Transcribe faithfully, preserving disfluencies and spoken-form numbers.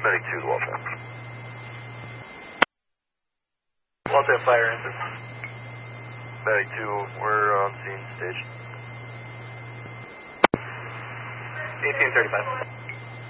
Medic two, the Walter. Walter, fire engine. Medic two, we're on scene, stage. eighteen thirty-five.